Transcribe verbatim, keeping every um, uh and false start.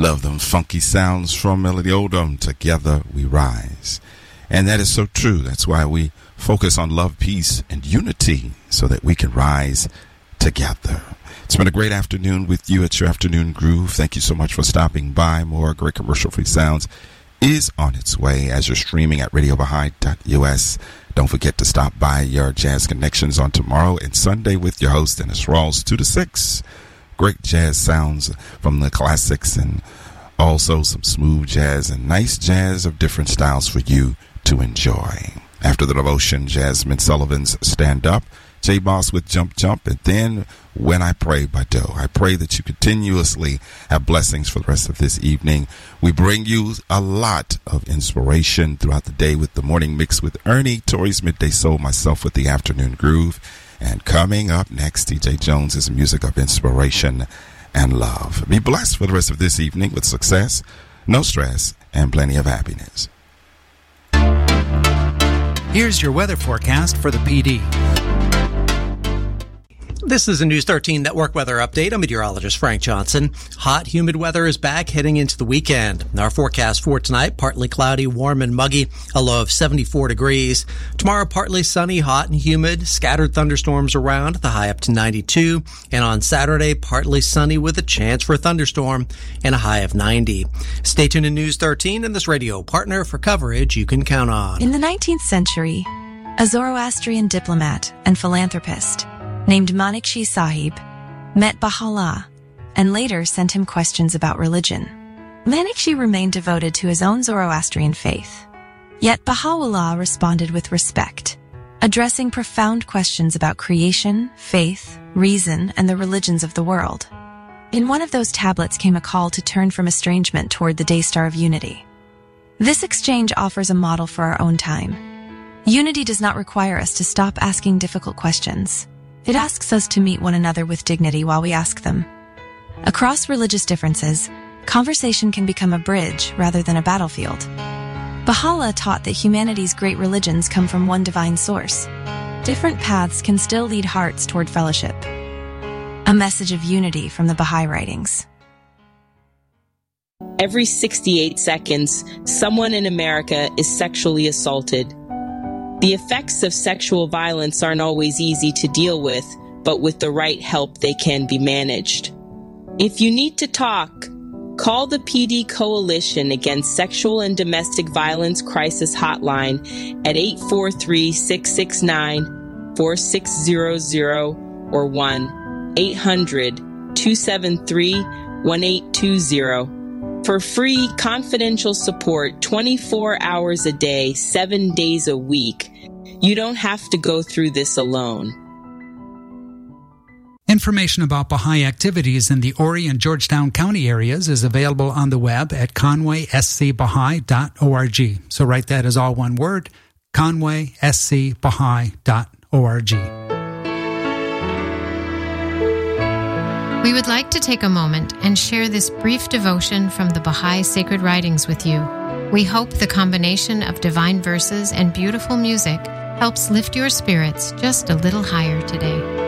Love them funky sounds from Melody Odom. Together we rise. And that is so true. That's why we focus on love, peace, and unity so that we can rise together. It's been a great afternoon with you at your Afternoon Groove. Thank you so much for stopping by. More great commercial-free sounds is on its way as you're streaming at radio baha'i dot u s. Don't forget to stop by your Jazz Connections on tomorrow and Sunday with your host, Dennis Rawls, two to six. Great jazz sounds from the classics and also some smooth jazz and nice jazz of different styles for you to enjoy. After the devotion, Jasmine Sullivan's Stand Up, J Boss with Jump Jump, and then When I Pray by Doe. I pray that you continuously have blessings for the rest of this evening. We bring you a lot of inspiration throughout the day with the Morning Mix with Ernie, Tori's Midday Soul, myself with the Afternoon Groove. And coming up next, T J Jones is music of inspiration and love. Be blessed for the rest of this evening with success, no stress, and plenty of happiness. Here's your weather forecast for the P D. This is a News thirteen Network weather update. I'm meteorologist Frank Johnson. Hot, humid weather is back heading into the weekend. Our forecast for tonight, partly cloudy, warm and muggy, a low of seventy-four degrees. Tomorrow, partly sunny, hot and humid, scattered thunderstorms around, the high up to ninety-two. And on Saturday, partly sunny with a chance for a thunderstorm and a high of ninety. Stay tuned to News thirteen and this radio partner for coverage you can count on. In the nineteenth century, a Zoroastrian diplomat and philanthropist named Manikshi Sahib met Baha'u'llah and later sent him questions about religion. Manikshi remained devoted to his own Zoroastrian faith. Yet Baha'u'llah responded with respect, addressing profound questions about creation, faith, reason, and the religions of the world. In one of those tablets came a call to turn from estrangement toward the Daystar of Unity. This exchange offers a model for our own time. Unity does not require us to stop asking difficult questions. It asks us to meet one another with dignity while we ask them. Across religious differences, conversation can become a bridge rather than a battlefield. Baha'u'llah taught that humanity's great religions come from one divine source. Different paths can still lead hearts toward fellowship. A message of unity from the Baha'i writings. Every sixty-eight seconds, someone in America is sexually assaulted. The effects of sexual violence aren't always easy to deal with, but with the right help, they can be managed. If you need to talk, call the P D Coalition Against Sexual and Domestic Violence Crisis Hotline at eight four three, six six nine, four six zero zero or one eight hundred, two seven three, one eight two zero. For free, confidential support twenty-four hours a day, seven days a week. You don't have to go through this alone. Information about Baha'i activities in the Horry and Georgetown County areas is available on the web at conway s c baha'i dot org. So write that as all one word, conway s c baha'i dot org. We would like to take a moment and share this brief devotion from the Baha'i Sacred Writings with you. We hope the combination of divine verses and beautiful music helps lift your spirits just a little higher today.